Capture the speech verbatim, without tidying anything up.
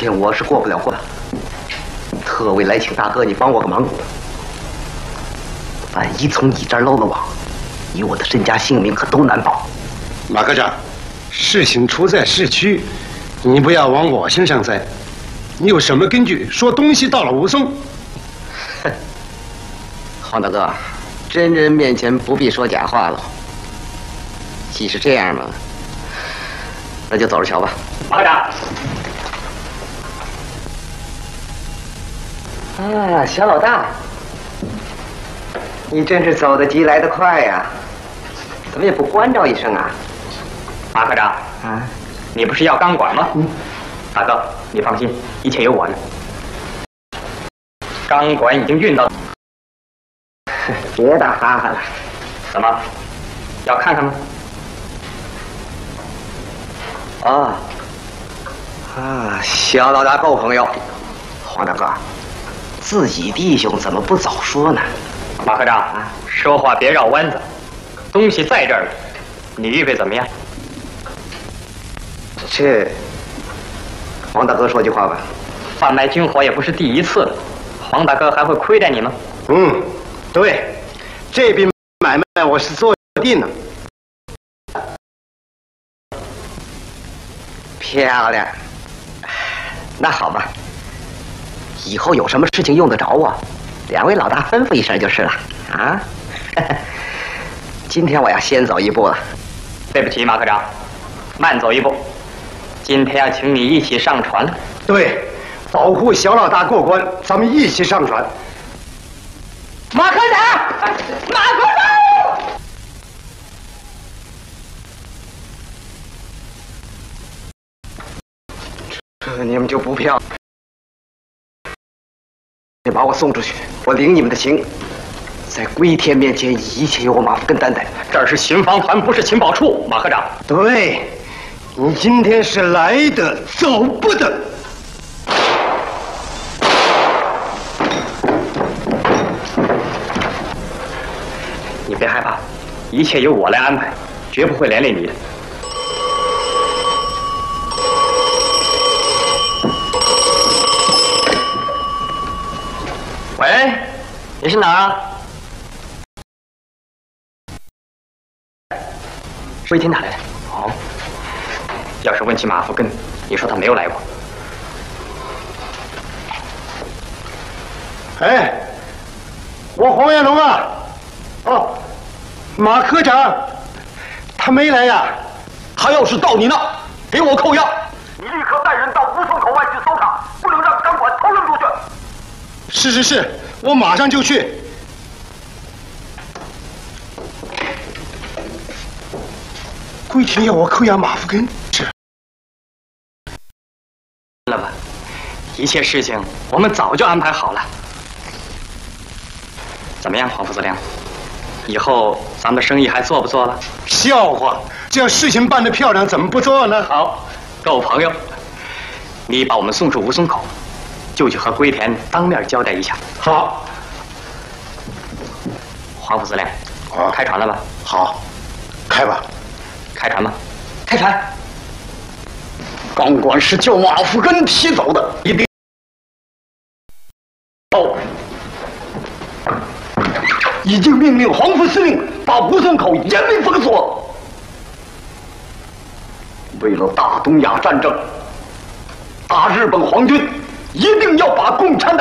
天我是过不了关，特为来请大哥你帮我个忙。万一从你这儿漏了网，你我的身家性命可都难保。 马科长，事情出在市区，你不要往我身上栽。你有什么根据说东西到了武松？ 哼，黄大哥，真人面前不必说假话了。既是这样嘛，那就走着瞧吧。 马科长。 啊，小老大，你真是走得急来得快呀！怎么也不关照一声啊？ 马科长， 啊， 你不是要钢管吗？嗯。大哥，你放心，一切有我呢。钢管已经运到。 别打哈哈了。 怎么？要看看吗？ 啊啊，小老大够朋友。黄大哥，自己弟兄怎么不早说呢？ 马科长，啊，说话别绕弯子。东西在这儿了，你预备怎么样？ 这，黄大哥说句话吧。 贩卖军火也不是第一次了，黄大哥还会亏待你吗？ 嗯，对，这笔买卖我是做定了。 漂亮。那好吧，以后有什么事情用得着我，两位老大吩咐一声就是了啊。今天我要先走一步了。 对不起，马科长，慢走一步。今天要请你一起上船了。 对，保护小老大过关，咱们一起上船。 马科长，马科长， 这你们就不漂亮。你把我送出去，我领你们的情。在归天面前，一切由我马福根担待。 这儿是巡防团，不是情报处，马科长。 对，你今天是来的，走不得。 你别害怕，一切由我来安排，绝不会连累你的。喂，你是哪儿啊？魏天打来的。哦，要是问起马福根，你说他没有来过。 哎，我黄彦龙啊！哦，马科长，他没来呀？ 他要是到你那，给我扣押。 你立刻带人到吴淞口外去搜查，不能让钢管偷溜出去。 是是是，我马上就去。归田要我扣押马福根，是了吧？一切事情我们早就安排好了。怎么样，黄副司令？以后咱们生意还做不做了？ 笑话！这样事情办得漂亮，怎么不做呢？ 好，够朋友。你把我们送出吴淞口，就去和龟田当面交代一下。 好。 黄副司令， 啊， 开船了吧？ 好，开吧。 开船吗？开船！ 钢管是叫马福根提走的，一定。哦，已经命令黄副司令把吴淞口严密封锁。为了大东亚战争，大日本皇军一定要把共产党